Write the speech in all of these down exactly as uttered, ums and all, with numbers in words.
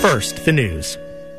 First, the news.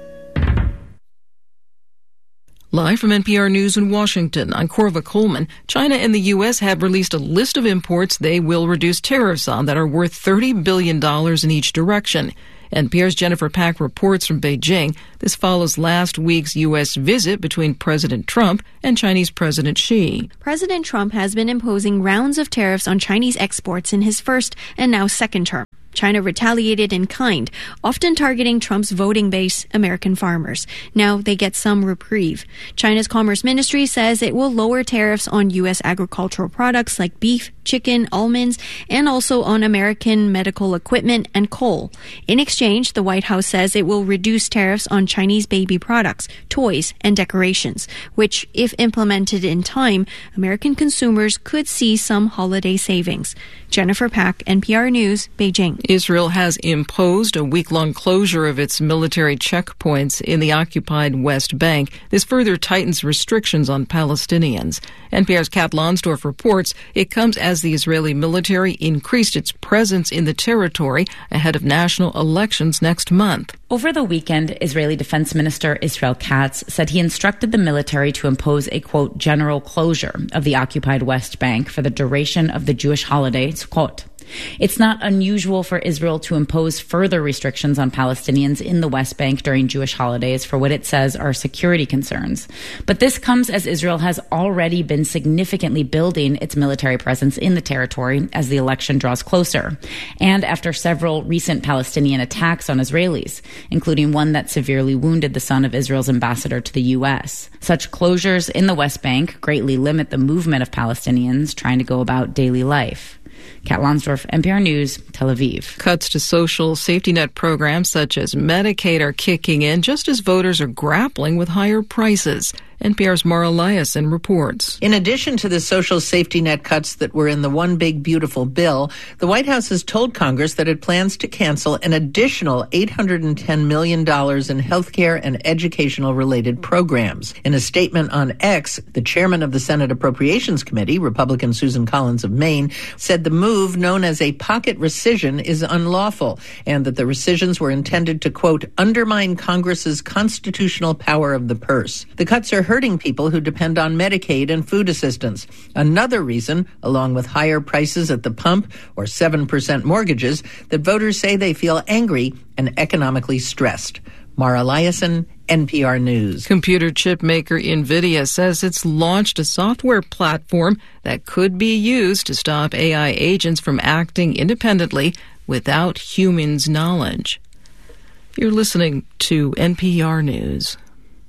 Live from N P R News in Washington, I'm Corva Coleman. China and the U S have released a list of imports they will reduce tariffs on that are worth thirty billion dollars in each direction. N P R's Jennifer Pack reports from Beijing. This follows last week's U S visit between President Trump and Chinese President Xi. President Trump has been imposing rounds of tariffs on Chinese exports in his first and now second term. China retaliated in kind, often targeting Trump's voting base, American farmers. Now they get some reprieve. China's Commerce Ministry says it will lower tariffs on U S agricultural products like beef, chicken, almonds, and also on American medical equipment and coal. In exchange, the White House says it will reduce tariffs on Chinese baby products, toys, and decorations, which, if implemented in time, American consumers could see some holiday savings. Jennifer Pack, N P R News, Beijing. Israel has imposed a week-long closure of its military checkpoints in the occupied West Bank. This further tightens restrictions on Palestinians. N P R's Kat Lonsdorf reports it comes as the Israeli military increased its presence in the territory ahead of national elections next month. Over the weekend, Israeli Defense Minister Israel Katz said he instructed the military to impose a, quote, general closure of the occupied West Bank for the duration of the Jewish holiday, Sukkot. It's not unusual for Israel to impose further restrictions on Palestinians in the West Bank during Jewish holidays for what it says are security concerns. But this comes as Israel has already been significantly building its military presence in the territory as the election draws closer, and after several recent Palestinian attacks on Israelis, including one that severely wounded the son of Israel's ambassador to the U S. Such closures in the West Bank greatly limit the movement of Palestinians trying to go about daily life. Kat Lonsdorf, N P R News, Tel Aviv. Cuts to social safety net programs such as Medicaid are kicking in just as voters are grappling with higher prices. N P R's Mara Liasson reports. In addition to the social safety net cuts that were in the One Big Beautiful Bill, the White House has told Congress that it plans to cancel an additional eight hundred ten million dollars in healthcare and educational-related programs. In a statement on X, the chairman of the Senate Appropriations Committee, Republican Susan Collins of Maine, said the move, known as a pocket rescission, is unlawful, and that the rescissions were intended to, quote, undermine Congress's constitutional power of the purse. The cuts are hurting people who depend on Medicaid and food assistance. Another reason, along with higher prices at the pump or seven percent mortgages, that voters say they feel angry and economically stressed. Mara Liasson, N P R News. Computer chip maker NVIDIA says it's launched a software platform that could be used to stop A I agents from acting independently without humans' knowledge. You're listening to N P R News.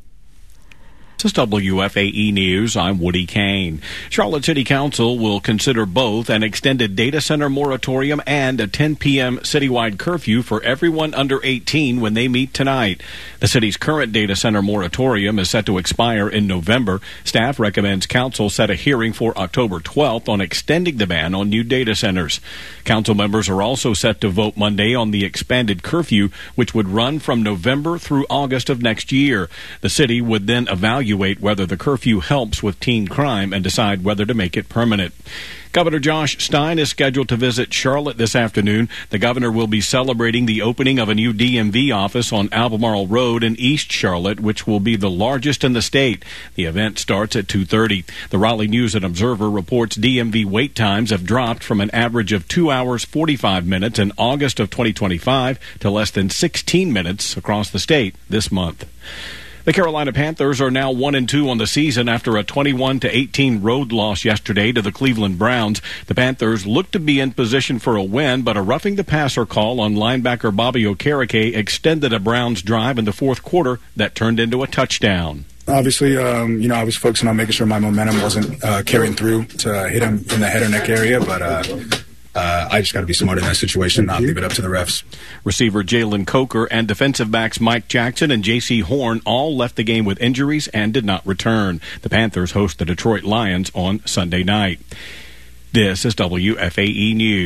This is W F A E News. I'm Woody Kane. Charlotte City Council will consider both an extended data center moratorium and a ten p.m. citywide curfew for everyone under eighteen when they meet tonight. The city's current data center moratorium is set to expire in November. Staff recommends council set a hearing for October twelfth on extending the ban on new data centers. Council members are also set to vote Monday on the expanded curfew, which would run from November through August of next year. The city would then evaluate whether the curfew helps with teen crime and decide whether to make it permanent. Governor Josh Stein is scheduled to visit Charlotte this afternoon. The governor will be celebrating the opening of a new D M V office on Albemarle Road in East Charlotte, which will be the largest in the state. The event starts at two thirty. The Raleigh News and Observer reports D M V wait times have dropped from an average of two hours forty-five minutes in August of twenty twenty-five to less than sixteen minutes across the state this month. The Carolina Panthers are now one and two on the season after a twenty-one to eighteen road loss yesterday to the Cleveland Browns. The Panthers look to be in position for a win, but a roughing the passer call on linebacker Bobby Okereke extended a Browns drive in the fourth quarter that turned into a touchdown. Obviously, um, you know, I was focusing on making sure my momentum wasn't uh, carrying through to hit him in the head or neck area, but uh, Uh, I just got to be smart in that situation, not leave it up to the refs. Receiver Jalen Coker and defensive backs Mike Jackson and J C Horn all left the game with injuries and did not return. The Panthers host the Detroit Lions on Sunday night. This is W F A E News.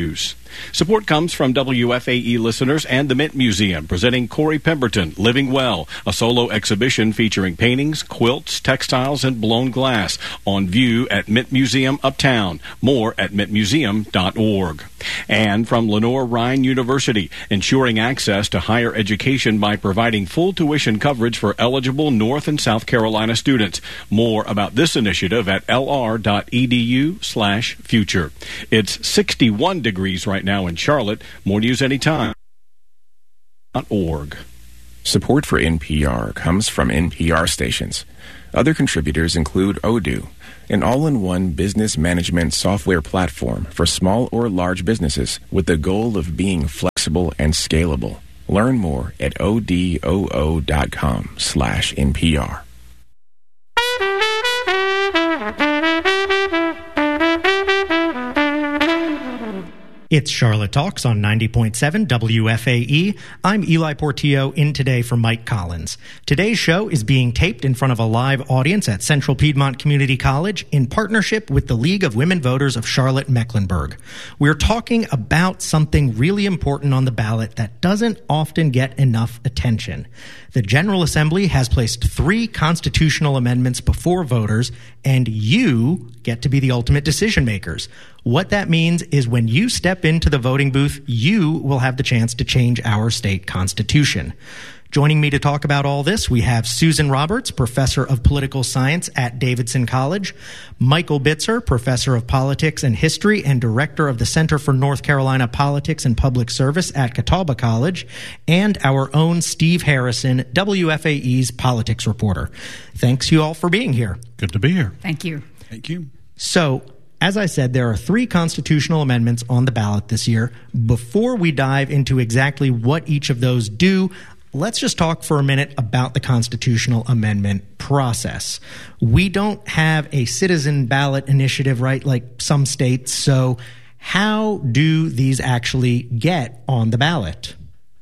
Support comes from W F A E listeners and the Mint Museum, presenting Corey Pemberton, Living Well, a solo exhibition featuring paintings, quilts, textiles, and blown glass on view at Mint Museum Uptown. More at mint museum dot org. And from Lenore Ryan University, ensuring access to higher education by providing full tuition coverage for eligible North and South Carolina students. More about this initiative at l r dot e d u slash future. It's sixty-one degrees right now in Charlotte. More news anytime. .org. Support for N P R comes from N P R stations. Other contributors include Odoo, an all-in-one business management software platform for small or large businesses with the goal of being flexible and scalable. Learn more at odoo dot com slash N P R. It's Charlotte Talks on ninety point seven W F A E. I'm Eli Portillo, in today for Mike Collins. Today's show is being taped in front of a live audience at Central Piedmont Community College in partnership with the League of Women Voters of Charlotte-Mecklenburg. We're talking about something really important on the ballot that doesn't often get enough attention. The General Assembly has placed three constitutional amendments before voters, and you get to be the ultimate decision makers. What that means is when you step into the voting booth, you will have the chance to change our state constitution. Joining me to talk about all this, we have Susan Roberts, professor of political science at Davidson College, Michael Bitzer, professor of politics and history and director of the Center for North Carolina Politics and Public Service at Catawba College, and our own Steve Harrison, W F A E's politics reporter. Thanks you all for being here. Good to be here. Thank you. Thank you. So, as I said, there are three constitutional amendments on the ballot this year. Before we dive into exactly what each of those do, let's just talk for a minute about the constitutional amendment process. We don't have a citizen ballot initiative, right, like some states. So how do these actually get on the ballot?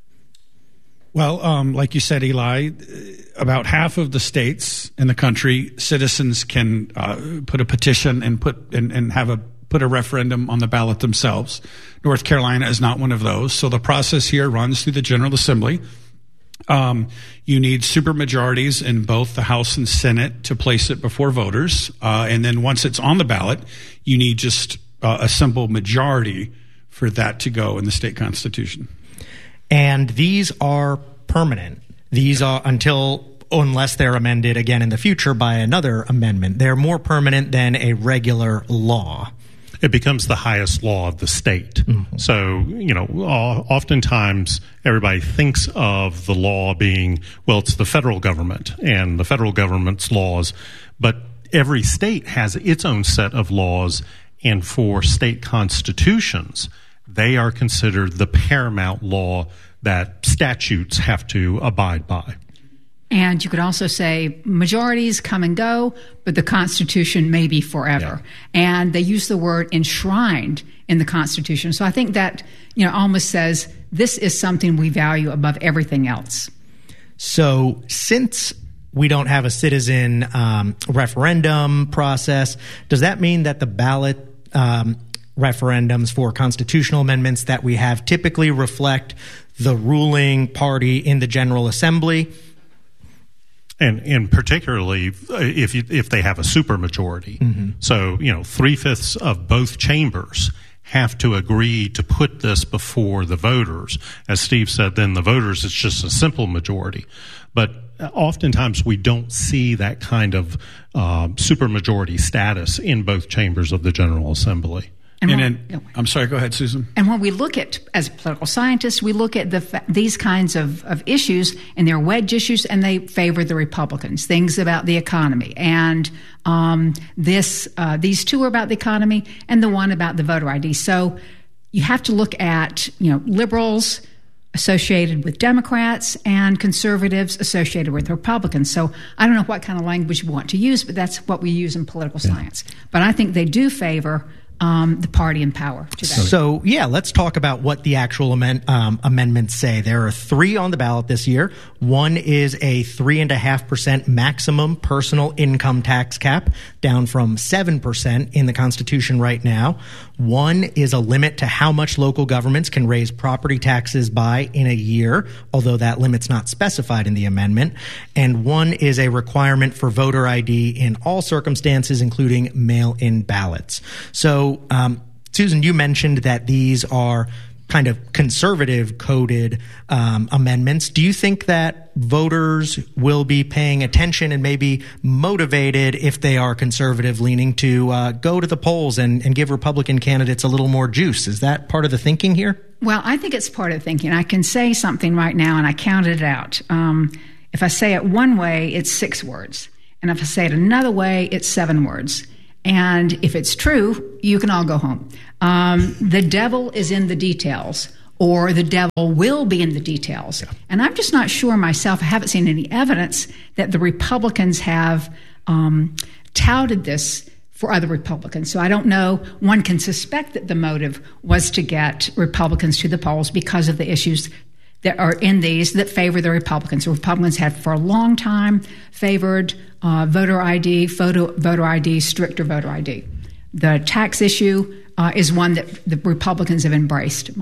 Well, um, like you said, Eli, about half of the states in the country, citizens can uh, put a petition and put and, and have a put a referendum on the ballot themselves. North Carolina is not one of those. So the process here runs through the General Assembly. Um, you need supermajorities in both the House and Senate to place it before voters. Uh, and then once it's on the ballot, you need just uh, a simple majority for that to go in the state constitution. And these are permanent. These are until, unless they're amended again in the future by another amendment. They're more permanent than a regular law. It becomes the highest law of the state. Mm-hmm. So, you know, oftentimes everybody thinks of the law being, well, it's the federal government and the federal government's laws, but every state has its own set of laws, and for state constitutions, they are considered the paramount law that statutes have to abide by. And you could also say majorities come and go, but the Constitution may be forever. Yeah. And they use the word enshrined in the Constitution. So I think that, you know, almost says this is something we value above everything else. So since we don't have a citizen um, referendum process, does that mean that the ballot um, referendums for constitutional amendments that we have typically reflect the ruling party in the General Assembly? And, and particularly if you, if they have a supermajority. Mm-hmm. So, you know, three-fifths of both chambers have to agree to put this before the voters. As Steve said, then the voters, it's just a simple majority. But oftentimes we don't see that kind of uh, supermajority status in both chambers of the General Assembly. And, and when, then, I'm sorry, go ahead, Susan. And when we look at, as political scientists, we look at the these kinds of, of issues, and they're wedge issues, and they favor the Republicans. Things about the economy, and um, this uh, these two are about the economy, and the one about the voter I D. So you have to look at, you know, liberals associated with Democrats and conservatives associated with Republicans. So I don't know what kind of language we want to use, but that's what we use in political yeah. science. But I think they do favor Um, the party in power today. So, yeah, let's talk about what the actual amend, um, amendments say. There are three on the ballot this year. One is a three and a half percent maximum personal income tax cap, down from seven percent in the Constitution right now. One is a limit to how much local governments can raise property taxes by in a year, although that limit's not specified in the amendment. And one is a requirement for voter I D in all circumstances, including mail-in ballots. So, um, Susan, you mentioned that these are kind of conservative coded um, amendments. Do you think that voters will be paying attention and maybe motivated, if they are conservative leaning, to uh, go to the polls and, and give Republican candidates a little more juice? Is that part of the thinking here? Well, I think it's part of the thinking. I can say something right now, and I counted it out. Um, if I say it one way, it's six words. And if I say it another way, it's seven words. And if it's true, you can all go home. Um, the devil is in the details, or the devil will be in the details. Yeah. And I'm just not sure myself. I haven't seen any evidence that the Republicans have um, touted this for other Republicans. So I don't know. One can suspect that the motive was to get Republicans to the polls because of the issues that are in these that favor the Republicans. The Republicans have for a long time favored uh, voter I D, photo, voter I D, stricter voter I D. The tax issue uh, is one that the Republicans have embraced.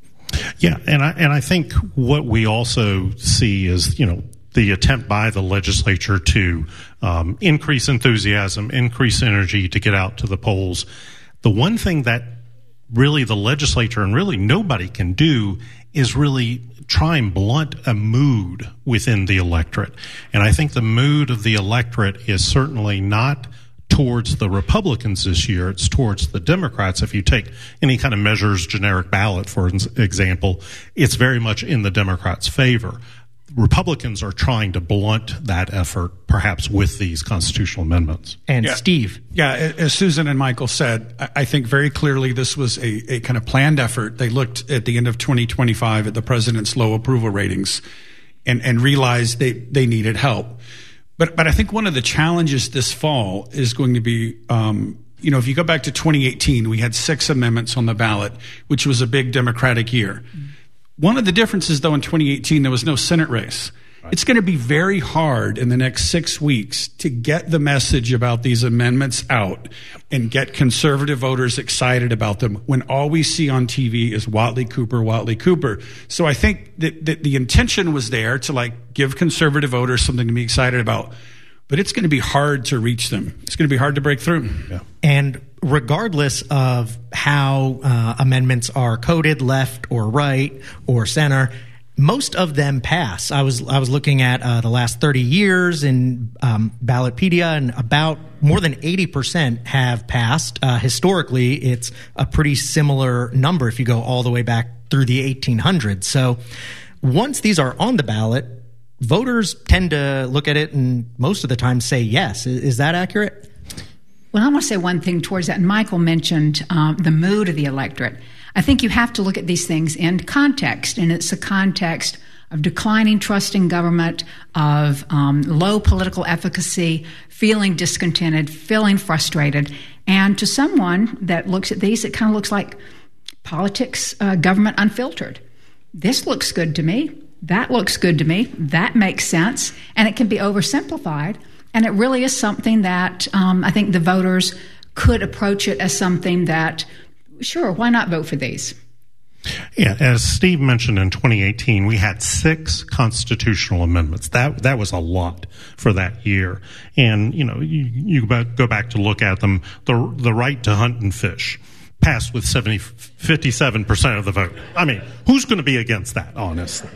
Yeah, and I and I think what we also see is, you know, the attempt by the legislature to um, increase enthusiasm, increase energy to get out to the polls. The one thing that really the legislature and really nobody can do is really try and blunt a mood within the electorate. And I think the mood of the electorate is certainly not towards the Republicans this year. It's towards the Democrats. If you take any kind of measures, generic ballot, for example, it's very much in the Democrats' favor. Republicans are trying to blunt that effort, perhaps with these constitutional amendments. And yeah. Steve. Yeah, as Susan and Michael said, I think very clearly this was a, a kind of planned effort. They looked at the end of twenty twenty-five at the president's low approval ratings and, and realized they, they needed help. But but I think one of the challenges this fall is going to be, um, you know, if you go back to twenty eighteen, we had six amendments on the ballot, which was a big Democratic year. Mm-hmm. One of the differences, though, in twenty eighteen, there was no Senate race. Right. It's going to be very hard in the next six weeks to get the message about these amendments out and get conservative voters excited about them when all we see on T V is Whatley Cooper, Whatley Cooper. So I think that, that the intention was there to, like, give conservative voters something to be excited about. But it's going to be hard to reach them. It's going to be hard to break through. Yeah. And regardless of how uh, amendments are coded, left or right or center, most of them pass. I was I was looking at uh, the last thirty years in um, Ballotpedia, and about more than eighty percent have passed. Uh, historically, it's a pretty similar number if you go all the way back through the eighteen hundreds. So once these are on the ballot, voters tend to look at it and most of the time say yes. Is that accurate? Well, I want to say one thing towards that. And Michael mentioned um, the mood of the electorate. I think you have to look at these things in context, and it's a context of declining trust in government, of um, low political efficacy, feeling discontented, feeling frustrated. And to someone that looks at these, it kind of looks like politics, uh, government unfiltered. This looks good to me. That looks good to me. That makes sense. And it can be oversimplified. And it really is something that um, I think the voters could approach it as something that, sure, why not vote for these? Yeah, as Steve mentioned, in twenty eighteen, we had six constitutional amendments. That that was a lot for that year. And, you know, you, you go back to look at them. The, the right to hunt and fish passed with seventy, fifty-seven percent of the vote. I mean, who's going to be against that, honestly?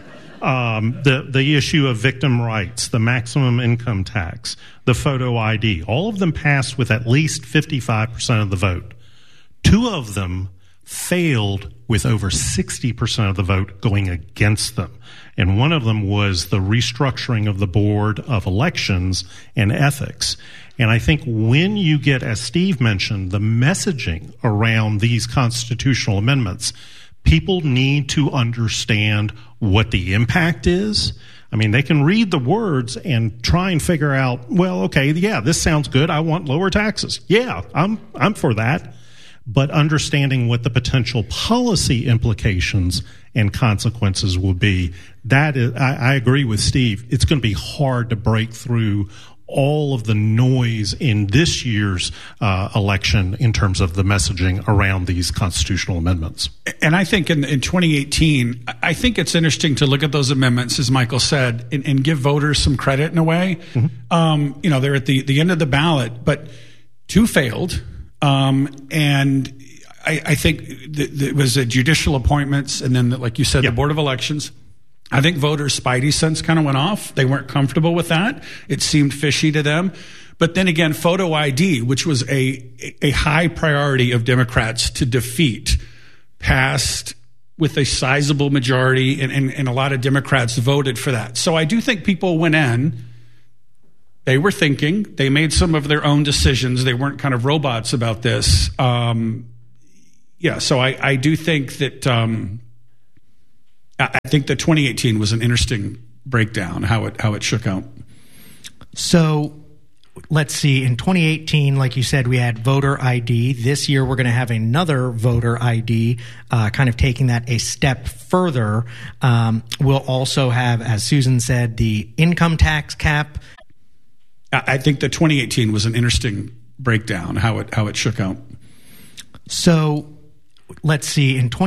Um, the, the issue of victim rights, the maximum income tax, the photo I D, all of them passed with at least fifty-five percent of the vote. Two of them failed with over sixty percent of the vote going against them. And one of them was the restructuring of the Board of Elections and Ethics. And I think when you get, as Steve mentioned, the messaging around these constitutional amendments, people need to understand what the impact is. I mean, they can read the words and try and figure out, well, okay, yeah, this sounds good. I want lower taxes. Yeah, I'm I'm for that. But understanding what the potential policy implications and consequences will be, that is, I, I agree with Steve. It's going to be hard to break through all of the noise in this year's uh, election in terms of the messaging around these constitutional amendments. And I think in, in twenty eighteen, I think it's interesting to look at those amendments, as Michael said, and, and give voters some credit in a way. Mm-hmm. Um, you know, they're at the, the end of the ballot, but two failed. Um, and I, I think th- th- it was a judicial appointments, and then, like you said, yep. the Board of Elections. I think voters' spidey sense kind of went off. They weren't comfortable with that. It seemed fishy to them. But then again, photo I D, which was a a high priority of Democrats to defeat, passed with a sizable majority, and, and, and a lot of Democrats voted for that. So I do think people went in. They were thinking. They made some of their own decisions. They weren't kind of robots about this. Um, yeah, so I, I do think that... Um, I think the twenty eighteen was an interesting breakdown, how it how it shook out. So let's see. In twenty eighteen, like you said, we had voter I D. This year, we're going to have another voter I D, uh, kind of taking that a step further. Um, we'll also have, as Susan said, the income tax cap. I think the twenty eighteen was an interesting breakdown, how it how it shook out. So let's see. In twenty